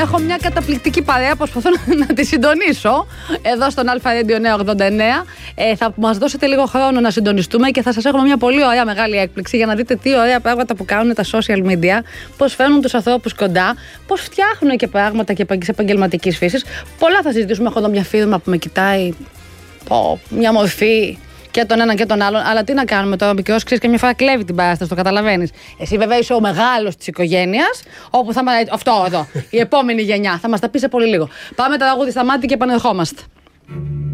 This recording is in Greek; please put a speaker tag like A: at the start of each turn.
A: Έχω μια καταπληκτική παρέα, προσπαθώ να τη συντονίσω εδώ στον Αλφα Radio 989. Θα μας δώσετε λίγο χρόνο να συντονιστούμε και θα σας έχουμε μια πολύ ωραία μεγάλη έκπληξη για να δείτε τι ωραία πράγματα που κάνουν τα social media, πώς φέρνουν τους ανθρώπους κοντά, πώς φτιάχνουν και πράγματα και επαγγελματικής φύσης. Πολλά θα συζητήσουμε. Έχω εδώ μια φίρμα που με κοιτάει, μια μορφή. Και τον έναν και τον άλλον. Αλλά τι να κάνουμε τώρα, ο μικρός ξέρεις, και μια φορά κλέβει την παράσταση, το καταλαβαίνεις. Εσύ βέβαια είσαι ο μεγάλος της οικογένειας, όπου θα. Αυτό εδώ, η επόμενη γενιά. Θα μας τα πει σε πολύ λίγο. Πάμε τραγούδι στα μάτια και επανερχόμαστε.